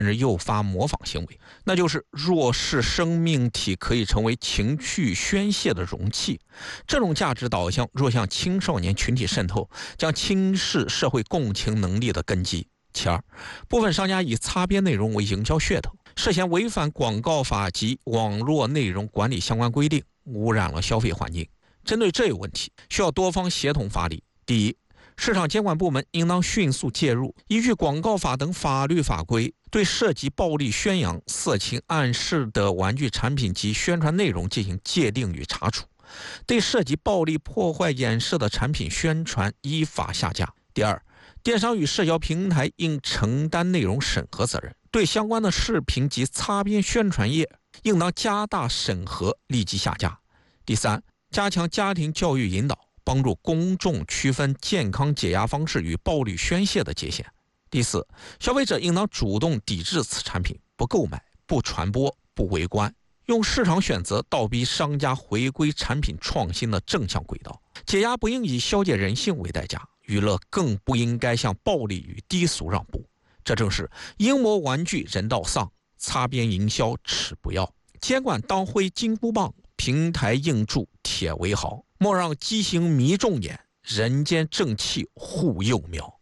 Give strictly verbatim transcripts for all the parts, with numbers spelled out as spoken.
而诱发模仿行为，那就是弱势生命体可以成为情绪宣泄的容器。这种价值导向若向青少年群体渗透，将轻视社会共情能力的根基。其二，部分商家以擦边内容为营销噱头，涉嫌违反广告法及网络内容管理相关规定，污染了消费环境。针对这一问题，需要多方协同发力。第一，市场监管部门应当迅速介入，依据广告法等法律法规，对涉及暴力宣扬、色情暗示的玩具产品及宣传内容进行界定与查处，对涉及暴力破坏掩饰的产品宣传依法下架。第二，电商与社交平台应承担内容审核责任，对相关的视频及擦边宣传页应当加大审核，立即下架。第三，加强家庭教育引导，帮助公众区分健康解压方式与暴力宣泄的界限。第四，消费者应当主动抵制此产品，不购买、不传播、不围观，用市场选择倒逼商家回归产品创新的正向轨道。解压不应以消解人性为代价，娱乐更不应该向暴力与低俗让步。这正是阴谋玩具人道丧，擦边营销耻不要。监管当挥金箍棒，平台应铸铁为豪，莫让畸形迷众眼，人间正气护幼苗。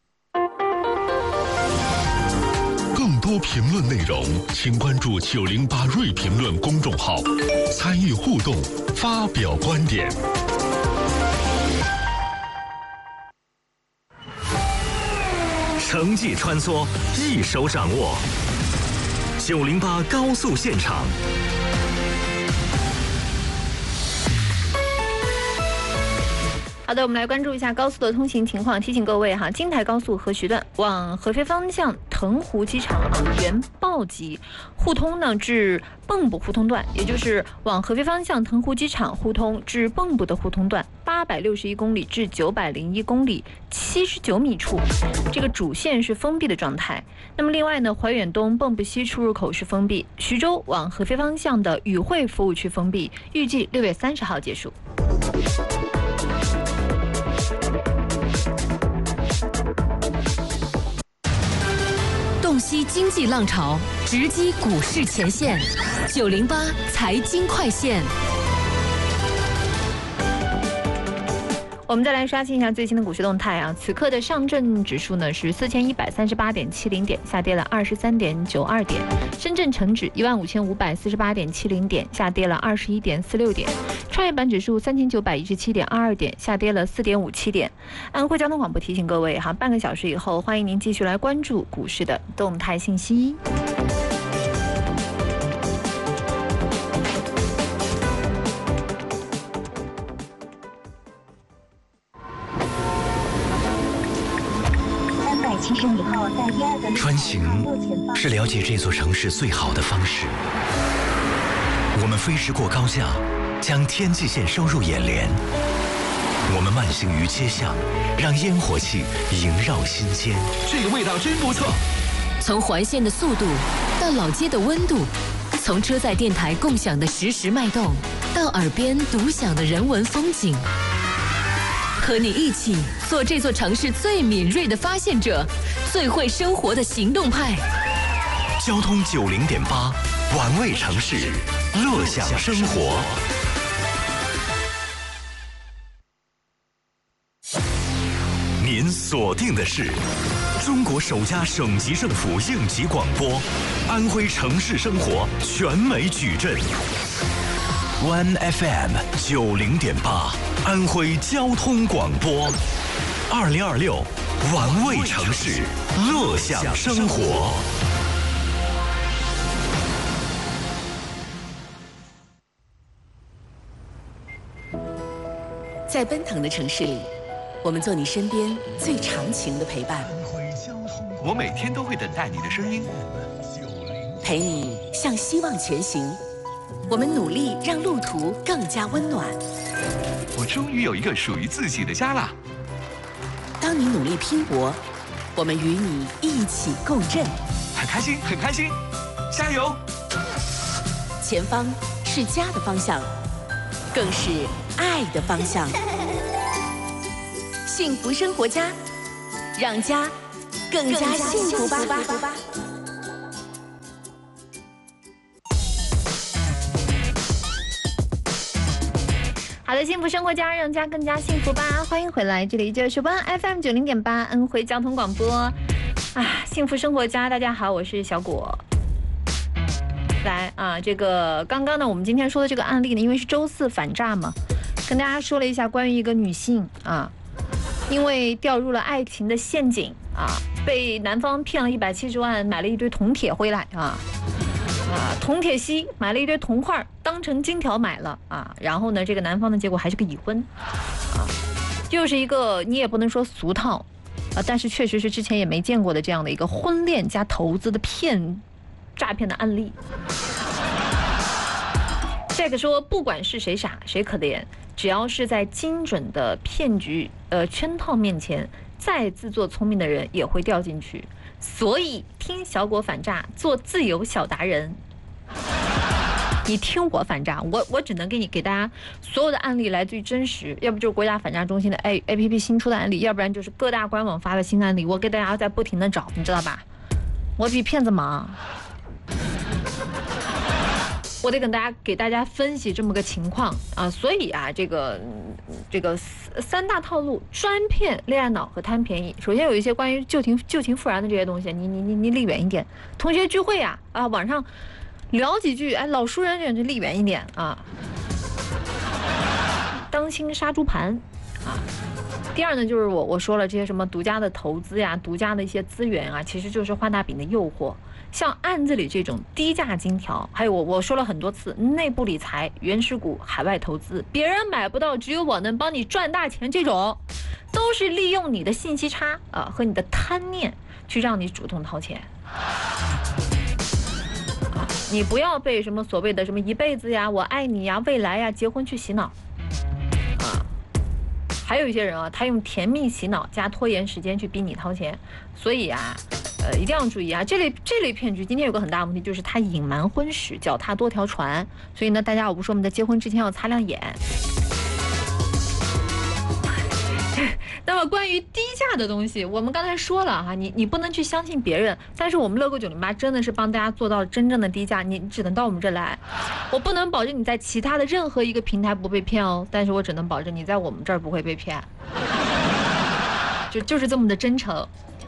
更多评论内容，请关注九零八锐评论公众号，参与互动，发表观点。 城际穿梭，一手掌握。九零八高速现场。 好的，我们来关注一下高速的通行情况。提醒各位哈，京台高速合徐段往合肥方向腾湖机场原报级互通呢至蚌埠互通段，也就是往合肥方向腾湖机场互通至蚌埠的互通段，八百六十一公里至九百零一公里，七十九米处，这个主线是封闭的状态。那么另外呢，怀远东蚌埠西出入口是封闭，徐州往合肥方向的宇汇服务区封闭，预计六月三十号结束。 洞悉经济浪潮，直击股市前线。九零八财经快线。 我们再来刷新一下最新的股市动态啊！此刻的上证指数呢是四千一百三十八点七零点，下跌了二十三点九二点；深圳成指一万五千五百四十八点七零点，下跌了二十一点四六点；创业板指数三千九百一十七点二二点，下跌了四点五七点。安徽交通广播提醒各位哈，半个小时以后，欢迎您继续来关注股市的动态信息。 穿行是了解这座城市最好的方式。我们飞驰过高架，将天际线收入眼帘。我们慢行于街巷，让烟火气萦绕心间。 这个味道真不错。 从环线的速度到老街的温度，从车载电台共享的实时脉动，到耳边独享的人文风景。和你一起做这座城市最敏锐的发现者，最会生活的行动派。 交通九零点八，玩味城市，乐享生活。您锁定的是中国首家省级政府应急广播，安徽城市生活全美矩阵。One F M 九零点八，安徽交通广播，二零二六，玩味城市，乐享生活。 在奔腾的城市里，我们做你身边最长情的陪伴。 我每天都会等待你的声音， 陪你向希望前行。我们努力让路途更加温暖。 我终于有一个属于自己的家了。 当你努力拼搏，我们与你一起共振。 很开心，很开心，加油！ 前方是家的方向，更是爱的方向。幸福生活家，让家更加幸福吧。 的，幸福生活家让家更加幸福吧！欢迎回来，这里就是湾 F M 九零点八安徽交通广播啊，幸福生活家，大家好，我是小果。来啊，这个刚刚呢，我们今天说的这个案例呢，因为是周四反诈嘛，跟大家说了一下关于一个女性啊，因为掉入了爱情的陷阱啊，被男方骗了一百七十万，买了一堆铜铁回来啊。啊，铜铁锡买了一堆铜块，当成金条买了啊。然后呢，这个男方的结果还是个已婚，啊，就是一个你也不能说俗套，啊，但是确实是之前也没见过的这样的一个婚恋加投资的骗诈骗的案例。这个说，不管是谁傻谁可怜，只要是在精准的骗局呃圈套面前，再自作聪明的人也会掉进去。所以听小果反诈，做自由小达人。你听我反诈，我我只能给你给大家所有的案例来自于真实，要不就是国家反诈中心的 A A P P 新出的案例，要不然就是各大官网发的新案例，我给大家在不停的找，你知道吧？我比骗子忙。我得跟大家给大家分析这么个情况啊，所以啊，这个这个三大套路专骗恋爱脑和贪便宜。首先有一些关于旧情旧情复燃的这些东西，你你你你离远一点。同学聚会啊啊，网上聊几句，哎，老熟人就离远一点啊。当心杀猪盘啊。第二呢，就是我我说了这些什么独家的投资呀、独家的一些资源啊，其实就是画大饼的诱惑。像案子里这种低价金条，还有我我说了很多次，内部理财、原始股、海外投资，别人买不到，只有我能帮你赚大钱，这种都是利用你的信息差啊、呃、和你的贪念去让你主动掏钱。啊，你不要被什么所谓的什么一辈子呀、我爱你呀、未来呀、结婚去洗脑。啊，还有一些人啊，他用甜蜜洗脑加拖延时间去逼你掏钱，所以啊。呃，一定要注意啊！这类这类骗局今天有个很大的问题，就是它隐瞒婚史，脚踏多条船。所以呢，大家我不说我们在结婚之前要擦亮眼。那么关于低价的东西，我们刚才说了哈，你你不能去相信别人，但是我们乐购九零八真的是帮大家做到真正的低价，你只能到我们这来。我不能保证你在其他的任何一个平台不被骗哦，但是我只能保证你在我们这儿不会被骗。就就是这么的真诚。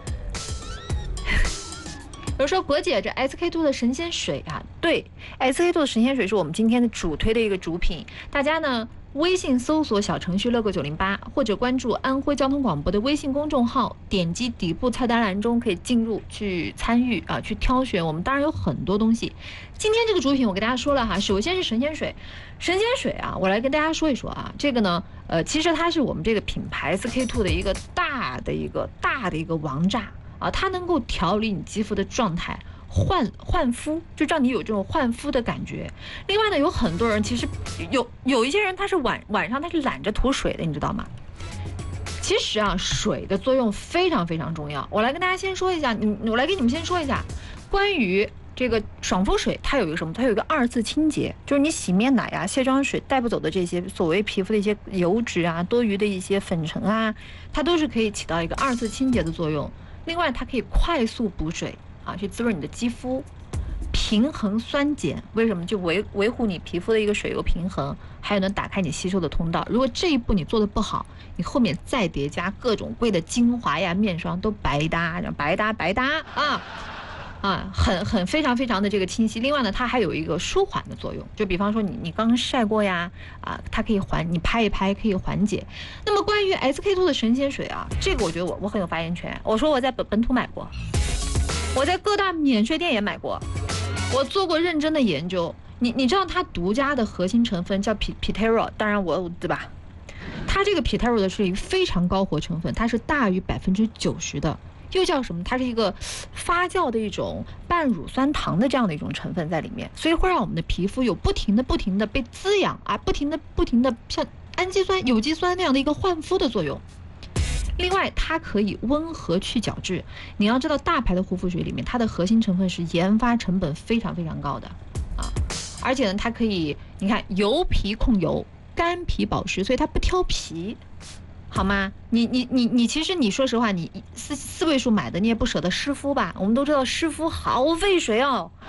比如说国姐这 S K two 的神仙水啊，对 ，S K two 的神仙水是我们今天的主推的一个主品。大家呢微信搜索小程序乐购九零八，或者关注安徽交通广播的微信公众号，点击底部菜单栏中可以进入去参与啊，去挑选。我们当然有很多东西。今天这个主品我给大家说了哈，首先是神仙水，神仙水啊，我来跟大家说一说啊，这个呢，呃，其实它是我们这个品牌 S K two 的一个大的一个大的一个王炸。啊，它能够调理你肌肤的状态，焕焕肤，就让你有这种焕肤的感觉。另外呢，有很多人其实有有一些人他是晚晚上他是懒着涂水的，你知道吗？其实啊，水的作用非常非常重要。我来跟大家先说一下，你我来给你们先说一下关于这个爽肤水，它有一个什么？它有一个二次清洁，就是你洗面奶呀、卸妆水带不走的这些所谓皮肤的一些油脂啊、多余的一些粉尘啊，它都是可以起到一个二次清洁的作用。另外，它可以快速补水啊，去滋润你的肌肤，平衡酸碱。为什么？就维维护你皮肤的一个水油平衡，还有能打开你吸收的通道。如果这一步你做的不好，你后面再叠加各种贵的精华呀、面霜都白搭，白搭白搭啊啊，很很非常非常的这个清晰。另外呢，它还有一个舒缓的作用，就比方说你你刚晒过呀啊，它可以缓，你拍一拍可以缓解。那么关于 S K two 的神仙水啊，这个我觉得我我很有发言权。我说我在本本土买过，我在各大免税店也买过，我做过认真的研究。你你知道它独家的核心成分叫 P Pitero， 当然我对吧？它这个 Pitero 的是一个非常高活成分，它是大于百分之九十的。又叫什么？它是一个发酵的一种半乳酸糖的这样的一种成分在里面，所以会让我们的皮肤有不停的、不停的被滋养啊，不停的、不停的像氨基酸、有机酸那样的一个焕肤的作用。另外，它可以温和去角质。你要知道，大牌的护肤水里面，它的核心成分是研发成本非常非常高的啊，而且呢，它可以你看油皮控油、干皮保湿，所以它不挑皮。好吗？你你你你，其实你说实话，你四四位数买的，你也不舍得湿敷吧？我们都知道湿敷好费水哦，